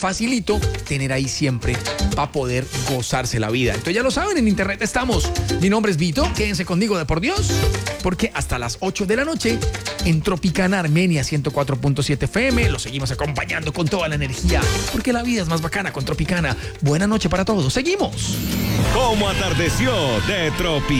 facilito tener ahí siempre para poder gozarse la vida. Entonces ya lo saben, en internet estamos. Mi nombre es Vito, quédense conmigo de por Dios, porque hasta las 8 de la noche en Tropicana Armenia 104.7 FM lo seguimos acompañando con toda la energía, porque la vida es más bacana con Tropicana. Buena noche para todos, seguimos. Como atardeció de Tropicana.